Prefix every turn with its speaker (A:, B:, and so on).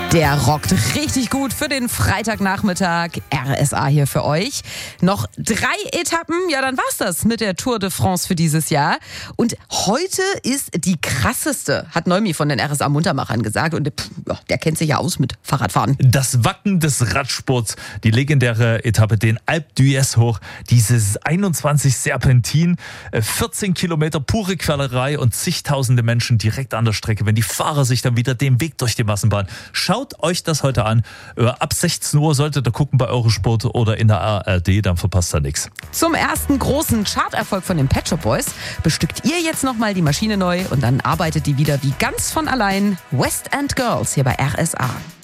A: Der rockt richtig gut für den Freitagnachmittag. RSA hier für euch. Noch 3 Etappen, ja dann war's das mit der Tour de France für dieses Jahr. Und heute ist die krasseste, hat Neumi von den RSA Muntermachern gesagt. Und der kennt sich ja aus mit Fahrradfahren.
B: Das Wacken des Radsports, die legendäre Etappe, den Alpe d'Huez hoch, dieses 21 Serpentin, 14 Kilometer pure Quälerei und zigtausende Menschen direkt an der Strecke, wenn die Fahrer sich dann wieder den Weg durch die Massenbahn. Schaut euch das heute an. Ab 16 Uhr solltet ihr gucken bei Eurosport oder in der ARD, dann verpasst ihr nichts.
A: Zum ersten großen Charterfolg von den Pet Shop Boys bestückt ihr jetzt nochmal die Maschine neu und dann arbeitet die wieder wie ganz von allein. West End Girls hier bei RSA.